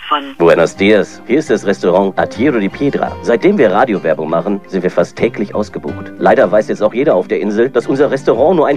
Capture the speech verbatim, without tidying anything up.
von... Buenos dias. Hier ist das Restaurant A Tiro di Piedra. Seitdem wir Radiowerbung machen, sind wir fast täglich ausgebucht. Leider weiß jetzt auch jeder auf der Insel, dass unser Restaurant nur ein